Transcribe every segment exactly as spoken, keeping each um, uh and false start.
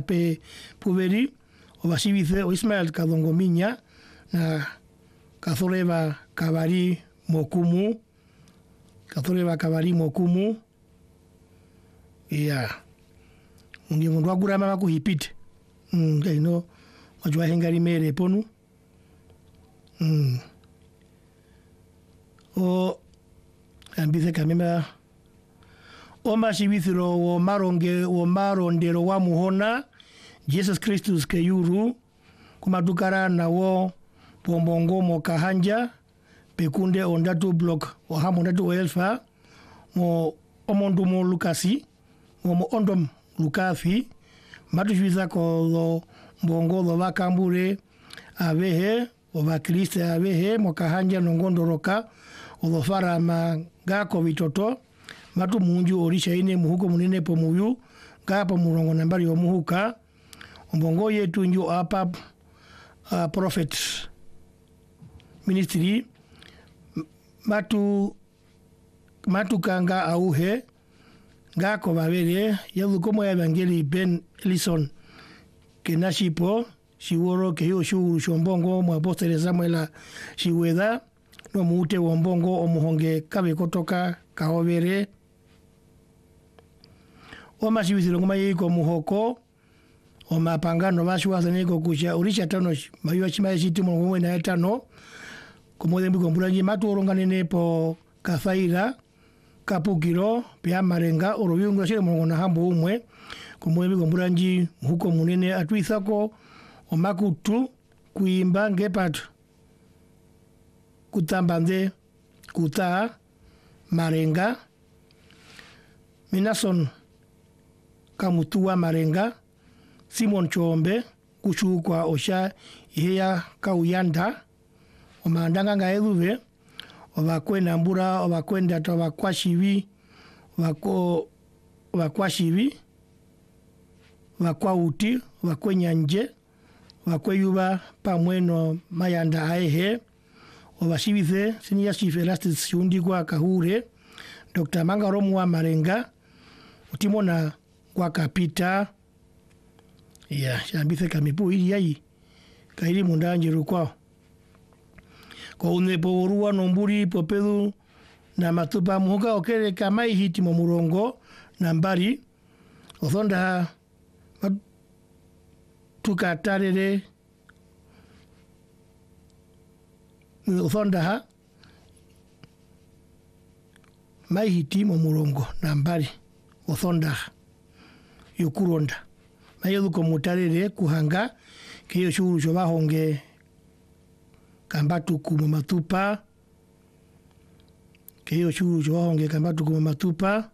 pe puveri o basibize o Ismael Kadongominya na Kathoreva Kavari Mokumu Kathoreva Kavari Mokumu ya ungi mundu agura mama kuhipite mm kaino wajua hengari mere ponu mm o ambize kamema o mashibithiro o maronge o marondero wa muhona Jesus Christus ke yuru kumadukara na wo pombongo mo kahanja pekunde ondatu block o hamondatu o elfa mo omondu mo lukasi mo mo ondom lukafi matujuiza ko lo mbongo lo bakambure avehe o bakriste avehe mo kahanja nongondoroka o lo fara magako vitoto matu munju orisha ine muhuko munene po muyu gapa murongo nambari o muhuka mbongo yetu nju apa uh, prophet ministry matu matu kanga auhe gako babere yalu como evangeli Ben Ellison kenashipo shiworo ke yo shuru shombongo mu apostole Samuel shiweda no mute wombongo omuhonge kabe kotoka kahobere o mashibisiro ngoma yiko muhoko o mapangano bashuwaza neko kusha urisha tano mayo chima shiti mu mwe na tano komode mbi kombulanji matu oronganene po kafaira kapukiro pia marenga orobyungu shire mu na hambo umwe komode mbi kombulanji huko munene atwisako o makutu kuimba ngepatu kutambande kuta marenga Minason kamutua marenga Simon Chombe kuchukwa osha ihea kauyanda omandanga ngaeduve obakwenda mbura obakwenda to bakwashibi bako bakwashibi bakwauti bakwenyanje bakweyuba pamweno mayanda aehe obashibize sinia shiferasti shundi kwa kahure Doctor Mangaromu wa marenga utimona kwa kapita ya shambise kamipu ili yai kaili mundanjiru kwao kwa unepo urua nomburi popedu na matupa muhuka okere kamai hiti momurongo nambari othonda tukatarere othonda ha mai hiti momurongo nambari othonda yokuronda mayo komutarere kuhanga kiyo shuru sho bahonge kambatu kuma matupa kiyo shuru sho bahonge kambatu kuma matupa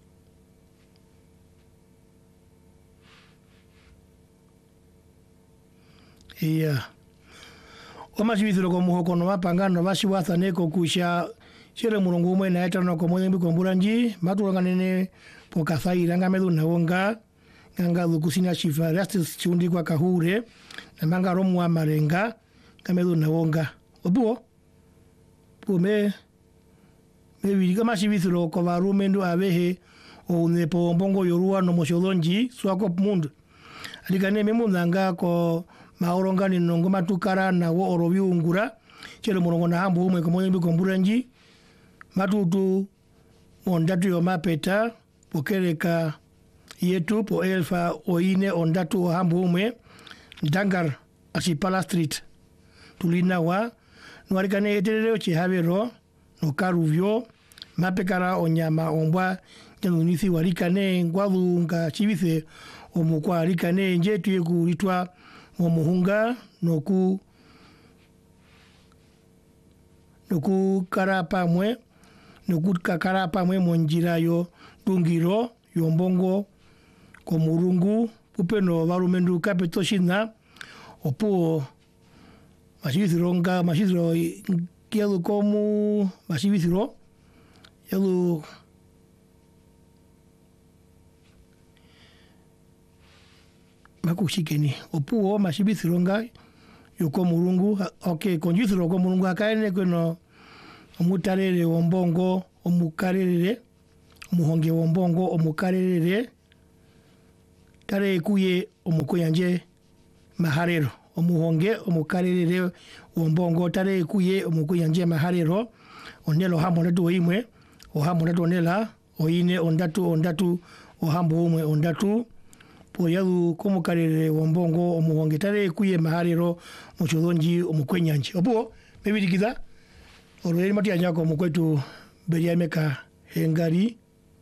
iya oma shibithiro ko muhoko no mapangano bashiwatha neko kusha shere murongo umwe na etano ko moyembi komburanji maturanganene pokafaira ngamedu na wonga nganga lukusina shifa rasti chundi kwa kahure na manga romu wa marenga ngamedu na wonga obuo pume mebi kama shibithiro ko barume ndo abehe o nepo mbongo yorua no mosholonji swako mundu alikane memundanga ko maorongani nongo matukara na wo orobyungura chero murongo na hambo umwe ko moyembi komburanji matutu ondatu yo mapeta pokereka yetu po elfa oine ondatu o hambo umwe Dangar Asipala Street tulina wa nwarikane eterero chihavero no karuvyo mapekara onyama ombwa janunisi warikane ngwadunga chibise omukwa rikane njetu yekulitwa omuhunga noku noku karapa mwe noku kakarapa mwe monjira yo tungiro yombongo komurungu upeno varumendu kapetoshina opo mashibithiro nga mashibithiro kielu komu mashibithiro yelu makushikeni opo mashibithiro nga yoko murungu okay konjithiro ko murungu akaene kweno omutarere wombongo omukarere muhonge wombongo omukarere tare kuye omukuyanje maharero omuhonge omukarerere ombongo tare kuye omukuyanje maharero onelo hambo ndatu imwe ohambo ndatu onela oine ondatu ondatu ohambo umwe ondatu poyadu komukarerere ombongo omuhonge tare kuye maharero muchodonji omukwenyanje opo bebirikiza olweri mati anyako mukwetu beriameka hengari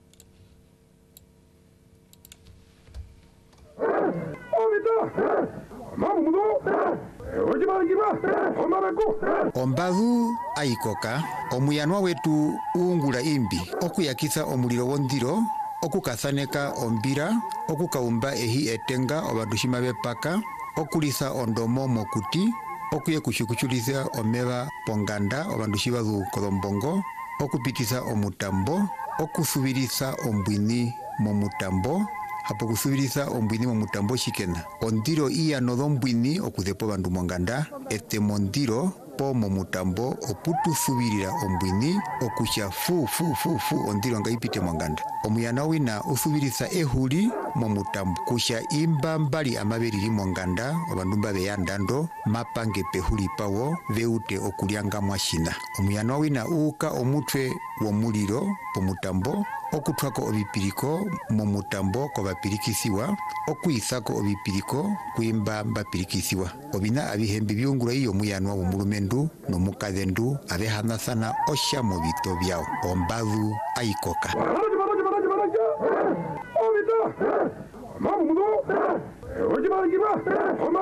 Ombadu aikoka omuyanwa wetu uungula imbi okuyakitha omuliro wondiro okukathaneka ombira okukaumba ehi etenga obandushima bepaka okulitha ondomo mokuti okuyekushikuchulitha omeva ponganda obandushi badu kodombongo okupititha omutambo okusubirisa ombwini momutambo hapo kusubirisa ombwini momutambo shikena ondiro iyano dhombwini okuzepo bandu monganda ete mondiro po momutambo oputu subirira ombwini okusha fu fu fu fu ondiro ngaipite monganda omuyana wina usubirisa ehuli momutambo kusha imba mbali amaberiri monganda abandu babeyandando mapange pehuli pawo veute okulyanga mwashina omuyana wina uuka omutwe womuliro pomutambo okuthwako obipiriko momutambo kobapirikisiwa okuyithako obipiriko kuimba mbapirikisiwa obina abihembi byungula iyo muyanwa womulumendu nomukadhendu abehanasana osha mobito byao ombadu aikoka.